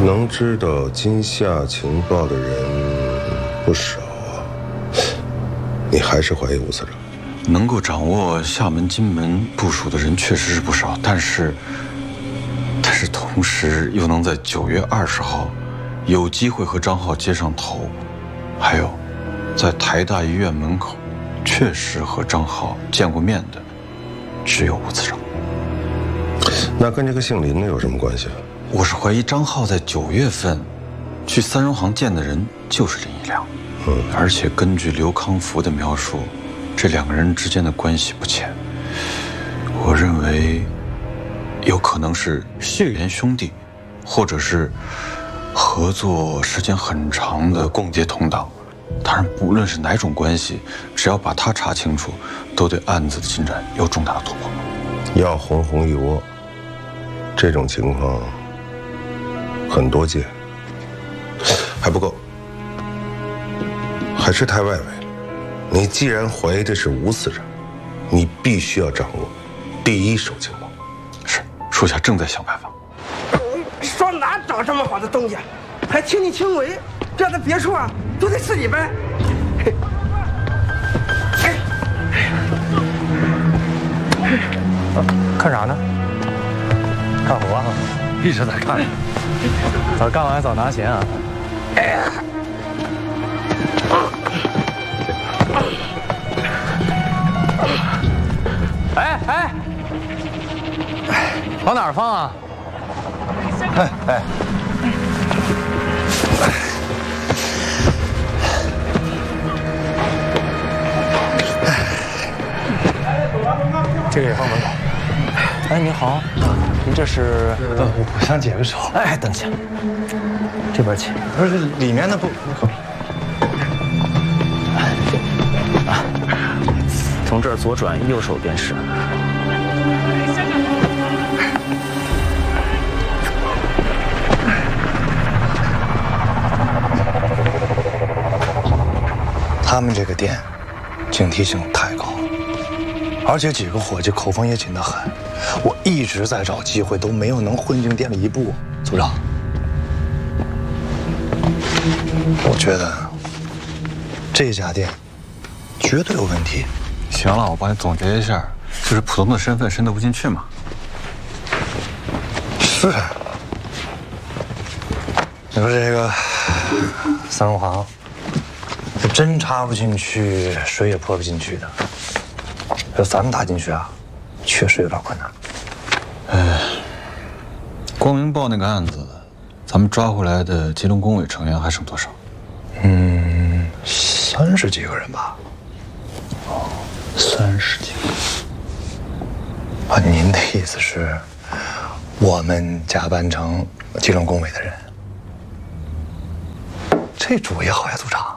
能知道金夏情报的人不少啊，你还是怀疑吴司长？ 能够掌握厦门、金门部署的人确实是不少，但是同时又能在9月20号有机会和张浩接上头，还有在台大医院门口确实和张浩见过面的，只有吴司长。 那跟这个姓林的有什么关系啊？ 我是怀疑张浩在9月份去三荣行见的人就是林一良，而且根据刘康福的描述，这2个人之间的关系不浅。我认为有可能是血缘兄弟，或者是合作时间很长的共谍同党。当然，不论是哪种关系，只要把他查清楚，都对案子的进展有重大的突破。 要红红一窝，这种情况很多见，还不够，还是太外围了。你既然怀疑的是吴司长，你必须要掌握第一手情报。 是，属下正在想办法。 上哪找这么好的东西？还亲力亲为，这样的别墅啊，都得自己搬。 看啥呢？看活啊！ 一直在看。 早干完早拿钱啊！哎，往哪儿放啊？哎。这个也放门口。哎，您好，您这是？ 我想解个手。 哎，等一下，这边请。 不是里面的不。 从这儿左转，右手便是。 他们这个店警惕性太高了，而且几个伙计口风也紧得很。我一直在找机会，都没有能混进店里一步。组长，我觉得这家店绝对有问题。 行了，我帮你总结一下，就是普通的身份渗透不进去嘛。 是。你说这个三荣行，真插不进去，水也泼不进去的。要咱们打进去啊，确实有点困难。 光明报那个案子，咱们抓回来的吉隆工委成员还剩多少 ？30几个人吧。 哦，30几个。 啊，您的意思是，我们假扮成吉隆工委的人？这主意好呀，组长。